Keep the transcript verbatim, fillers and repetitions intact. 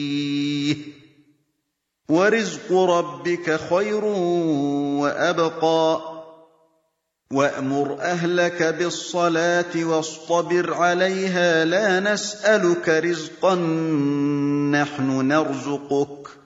وَرِزْقُ رَبِّكَ خَيْرٌ وَأَبْقَىٰ وَأْمُرْ أَهْلَكَ بِالصَّلَاةِ وَاصْطَبِرْ عَلَيْهَا ۖ لَا نَسْأَلُكَ رِزْقًا ۖ نَّحْنُ نَرْزُقُكَ ۗ